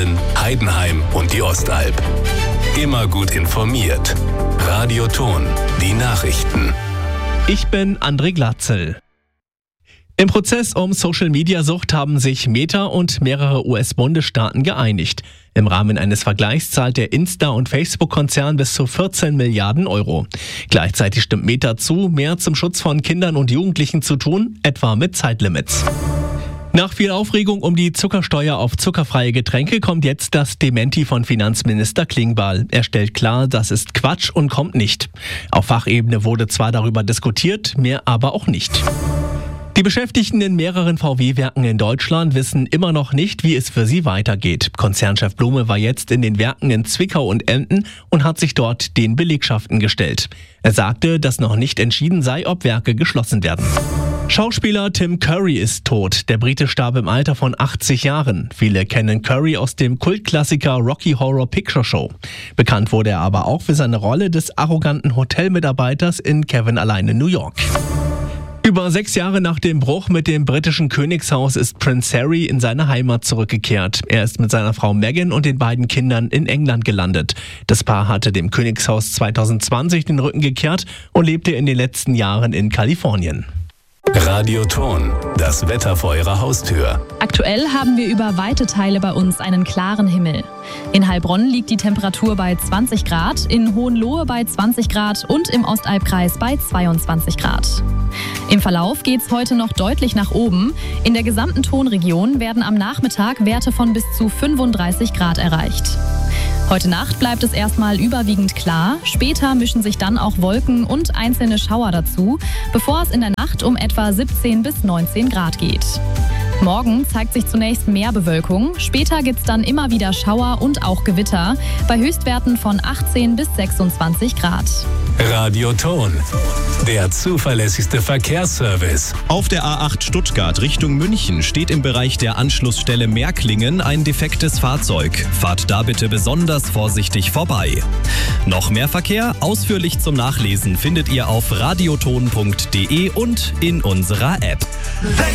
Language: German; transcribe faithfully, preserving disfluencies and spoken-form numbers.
Aalen, Heidenheim und die Ostalb. Immer gut informiert. Radio Ton, die Nachrichten. Ich bin André Glatzel. Im Prozess um Social-Media-Sucht haben sich Meta und mehrere U S-Bundesstaaten geeinigt. Im Rahmen eines Vergleichs zahlt der Insta- und Facebook-Konzern bis zu vierzehn Milliarden Euro. Gleichzeitig stimmt Meta zu, mehr zum Schutz von Kindern und Jugendlichen zu tun, etwa mit Zeitlimits. Nach viel Aufregung um die Zuckersteuer auf zuckerfreie Getränke kommt jetzt das Dementi von Finanzminister Klingbeil. Er stellt klar, das ist Quatsch und kommt nicht. Auf Fachebene wurde zwar darüber diskutiert, mehr aber auch nicht. Die Beschäftigten in mehreren V W-Werken in Deutschland wissen immer noch nicht, wie es für sie weitergeht. Konzernchef Blume war jetzt in den Werken in Zwickau und Emden und hat sich dort den Belegschaften gestellt. Er sagte, dass noch nicht entschieden sei, ob Werke geschlossen werden. Schauspieler Tim Curry ist tot. Der Brite starb im Alter von achtzig Jahren. Viele kennen Curry aus dem Kultklassiker Rocky Horror Picture Show. Bekannt wurde er aber auch für seine Rolle des arroganten Hotelmitarbeiters in Kevin allein in New York. Über sechs Jahre nach dem Bruch mit dem britischen Königshaus ist Prince Harry in seine Heimat zurückgekehrt. Er ist mit seiner Frau Meghan und den beiden Kindern in England gelandet. Das Paar hatte dem Königshaus zwanzig zwanzig den Rücken gekehrt und lebte in den letzten Jahren in Kalifornien. Radio Ton, das Wetter vor Ihrer Haustür. Aktuell haben wir über weite Teile bei uns einen klaren Himmel. In Heilbronn liegt die Temperatur bei zwanzig Grad, in Hohenlohe bei zwanzig Grad und im Ostalbkreis bei zweiundzwanzig Grad. Im Verlauf geht's heute noch deutlich nach oben. In der gesamten Tonregion werden am Nachmittag Werte von bis zu fünfunddreißig Grad erreicht. Heute Nacht bleibt es erstmal überwiegend klar. Später mischen sich dann auch Wolken und einzelne Schauer dazu, bevor es in der Nacht um etwa siebzehn bis neunzehn Grad geht. Morgen zeigt sich zunächst mehr Bewölkung. Später gibt's dann immer wieder Schauer und auch Gewitter bei Höchstwerten von achtzehn bis sechsundzwanzig Grad. Radio Ton, der zuverlässigste Verkehrsservice. Auf der A acht Stuttgart Richtung München steht im Bereich der Anschlussstelle Märklingen ein defektes Fahrzeug. Fahrt da bitte besonders vorsichtig vorbei. Noch mehr Verkehr, ausführlich zum Nachlesen, findet ihr auf radioton punkt de und in unserer App.